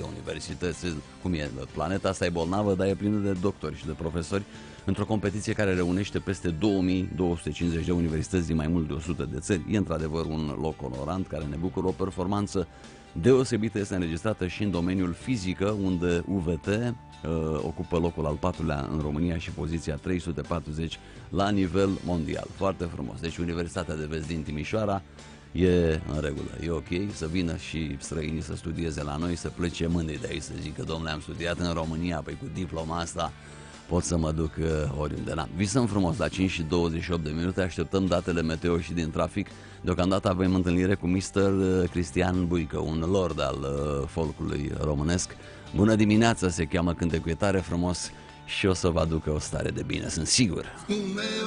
multe universități, cum e, planeta asta e bolnavă, dar e plină de doctori și de profesori, într-o competiție care reunește peste 2250 de universități din mai mult de 100 de țări. E într-adevăr un loc onorant care ne bucură. O performanță deosebită este înregistrată și în domeniul fizică, unde UVT ocupă locul al 4-lea în România și poziția 340 la nivel mondial. Foarte frumos. Deci Universitatea de Vest din Timișoara e în regulă, e ok să vină și străinii să studieze la noi, să plece mândri de aici, să zică, domnule, am studiat în România, păi cu diploma asta pot să mă duc oriunde. Na, visăm frumos la 5 și 28 de minute, așteptăm datele meteo și din trafic. Deocamdată avem întâlnire cu Mr. Cristian Buică, un lord al folcului românesc. Bună dimineața, se cheamă cântecul, e tare frumos și o să vă aducă o stare de bine, sunt sigur.